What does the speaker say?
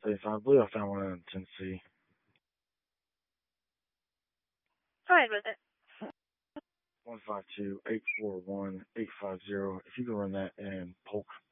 I believe I found one in Tennessee. Go ahead with it. 152-841-850. If you can run that in Polk.